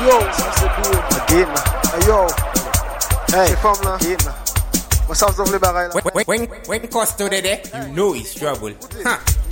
Yo, ça c'est cool. Again. Yo. Hey. C'est femme là. Again. Moi ça vous offre les bagailles là. When custody there, you know it's trouble. Huh.